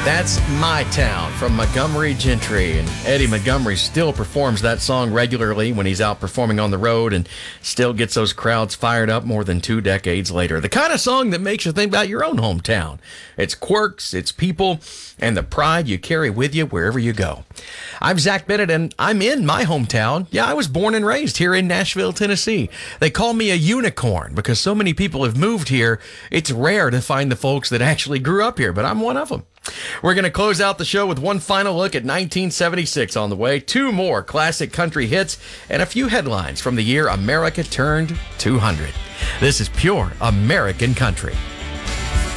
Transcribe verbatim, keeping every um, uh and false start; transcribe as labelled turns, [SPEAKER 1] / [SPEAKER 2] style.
[SPEAKER 1] That's My Town from Montgomery Gentry. And Eddie Montgomery still performs that song regularly when he's out performing on the road and still gets those crowds fired up more than two decades later. The kind of song that makes you think about your own hometown. Its quirks, its people, and the pride you carry with you wherever you go. I'm Zach Bennett, and I'm in my hometown. Yeah, I was born and raised here in Nashville, Tennessee. They call me a unicorn because so many people have moved here. It's rare to find the folks that actually grew up here, but I'm one of them. We're going to close out the show with one final look at nineteen seventy-six on the way, two more classic country hits, and a few headlines from the year America turned two hundred. This is pure American country.